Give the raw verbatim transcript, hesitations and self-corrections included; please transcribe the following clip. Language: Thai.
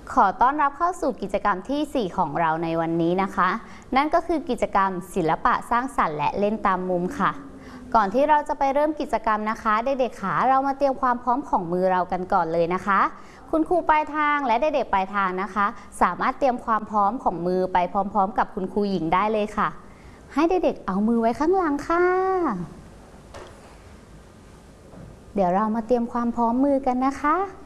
ขอต้อนรับเข้าสู่กิจกรรมที่สี่ของเราในวันนี้นะคะ นั่นก็คือกิจกรรมศิลปะสร้างสรรค์และเล่นตามมุมค่ะ ก่อนที่เราจะไปเริ่มกิจกรรมนะคะเด็กๆขาเรามาเตรียมความพร้อมของมือเรากันก่อนเลยนะคะ คุณครูปลายทางและเด็กๆปลายทางนะคะ สามารถเตรียมความพร้อมของมือไปพร้อมๆกับคุณครูหญิงได้เลยค่ะ ให้เด็กๆเอามือไว้ข้างหลังค่ะเดี๋ยวเรามาเตรียมความพร้อมมือกันนะคะ